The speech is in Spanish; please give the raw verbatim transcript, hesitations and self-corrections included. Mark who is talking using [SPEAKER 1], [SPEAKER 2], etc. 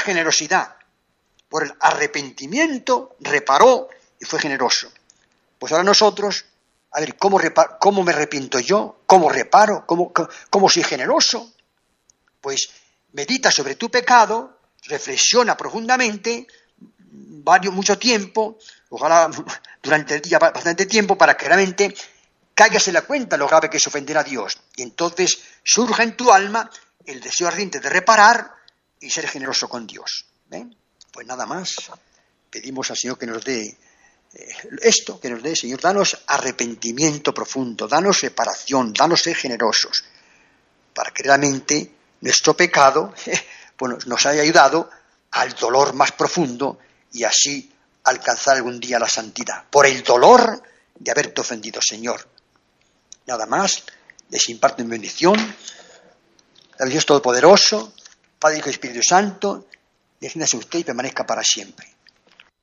[SPEAKER 1] generosidad. Por el arrepentimiento reparó y fue generoso. Pues ahora nosotros, a ver, ¿cómo, reparo, cómo me arrepiento yo? ¿Cómo reparo? ¿Cómo, cómo, cómo soy generoso? Pues medita sobre tu pecado, reflexiona profundamente, varios, mucho tiempo, ojalá durante el día bastante tiempo, para que realmente caigas en la cuenta lo grave que es ofender a Dios. Y entonces surja en tu alma el deseo ardiente de reparar y ser generoso con Dios. ¿Ven? Pues nada más, pedimos al Señor que nos dé eh, esto, que nos dé, Señor, danos arrepentimiento profundo, danos reparación, danos ser generosos, para que realmente nuestro pecado eh, bueno, nos haya ayudado al dolor más profundo y así alcanzar algún día la santidad, por el dolor de haberte ofendido, Señor. Nada más, les imparto en bendición, el Dios Todopoderoso, Padre, Hijo y Espíritu Santo, descienda sobre usted y permanezca para siempre.